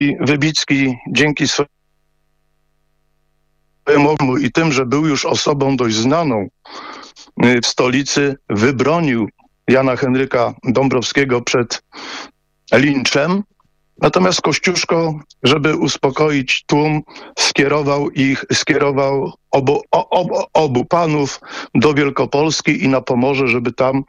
Wybicki dzięki swojemu i tym, że był już osobą dość znaną w stolicy, wybronił Jana Henryka Dąbrowskiego przed linczem. Natomiast Kościuszko, żeby uspokoić tłum, skierował obu panów do Wielkopolski i na Pomorze, żeby tam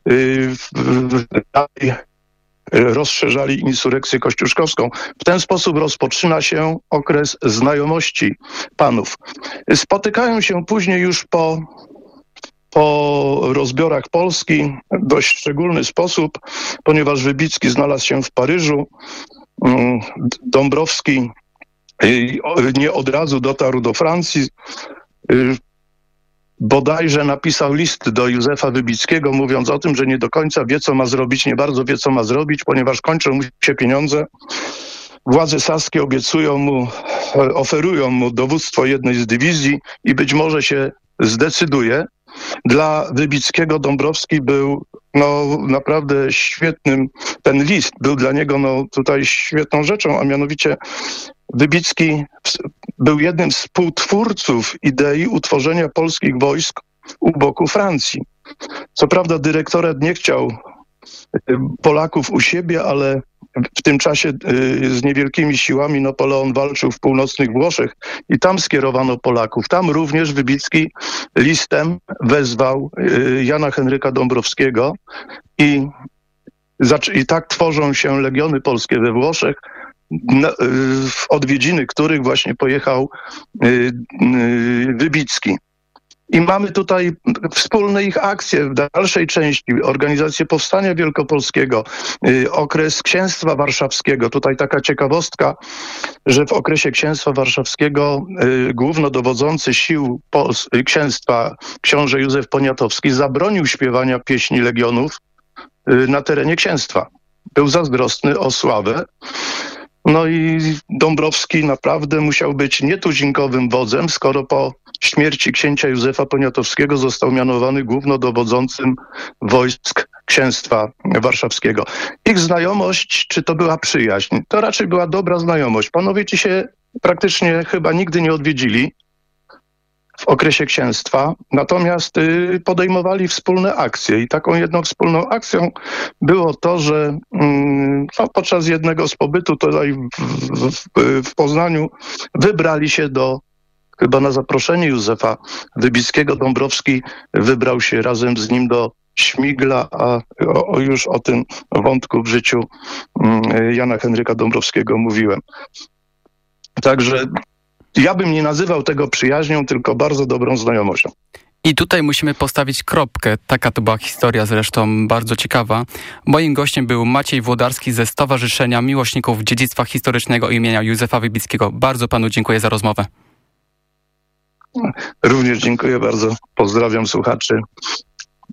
rozszerzali insurekcję kościuszkowską. W ten sposób rozpoczyna się okres znajomości panów. Spotykają się później już po rozbiorach Polski w dość szczególny sposób, ponieważ Wybicki znalazł się w Paryżu. Dąbrowski nie od razu dotarł do Francji. Bodajże napisał list do Józefa Wybickiego, mówiąc o tym, że nie do końca wie, co ma zrobić, nie bardzo wie, co ma zrobić, ponieważ kończą mu się pieniądze. Władze saskie oferują mu dowództwo jednej z dywizji i być może się zdecyduje. Dla Wybickiego Dąbrowski był naprawdę świetnym, ten list był dla niego tutaj świetną rzeczą, a mianowicie Wybicki był jednym z współtwórców idei utworzenia polskich wojsk u boku Francji. Co prawda dyrektorat nie chciał Polaków u siebie, ale w tym czasie z niewielkimi siłami Napoleon walczył w północnych Włoszech i tam skierowano Polaków. Tam również Wybicki listem wezwał Jana Henryka Dąbrowskiego i tak tworzą się legiony polskie we Włoszech, w odwiedziny których właśnie pojechał Wybicki. I mamy tutaj wspólne ich akcje w dalszej części, organizację Powstania Wielkopolskiego, okres Księstwa Warszawskiego. Tutaj taka ciekawostka, że w okresie Księstwa Warszawskiego głównodowodzący sił księstwa, książę Józef Poniatowski, zabronił śpiewania pieśni legionów na terenie księstwa. Był zazdrosny o sławę. No i Dąbrowski naprawdę musiał być nietuzinkowym wodzem, skoro po śmierci księcia Józefa Poniatowskiego został mianowany głównodowodzącym wojsk księstwa warszawskiego. Ich znajomość, czy to była przyjaźń? To raczej była dobra znajomość. Panowie ci się praktycznie chyba nigdy nie odwiedzili w okresie księstwa, natomiast podejmowali wspólne akcje i taką jedną wspólną akcją było to, że podczas jednego z pobytu tutaj w Poznaniu wybrali się chyba na zaproszenie Józefa Wybickiego, Dąbrowski wybrał się razem z nim do Śmigla, a już o tym wątku w życiu Jana Henryka Dąbrowskiego mówiłem. Także ja bym nie nazywał tego przyjaźnią, tylko bardzo dobrą znajomością. I tutaj musimy postawić kropkę. Taka to była historia, zresztą bardzo ciekawa. Moim gościem był Maciej Włodarski ze Stowarzyszenia Miłośników Dziedzictwa Historycznego imienia Józefa Wybickiego. Bardzo panu dziękuję za rozmowę. Również dziękuję bardzo. Pozdrawiam słuchaczy